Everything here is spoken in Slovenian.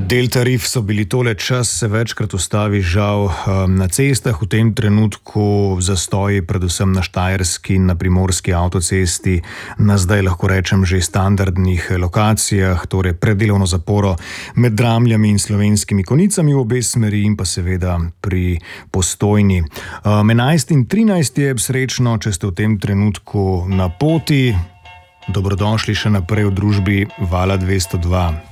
Del tarif so bili tole, čas se večkrat ustavi žal na cestah, v tem trenutku zastoji predvsem na štajerski in na primorski avtocesti, na zdaj lahko rečem že standardnih lokacijah, torej predelovno zaporo med Dramljami in Slovenskimi Konjicami v obe smeri in pa seveda pri Postojni. 11 in 13 je srečno, če ste v tem trenutku na poti. Dobrodošli še naprej v družbi Vala 202.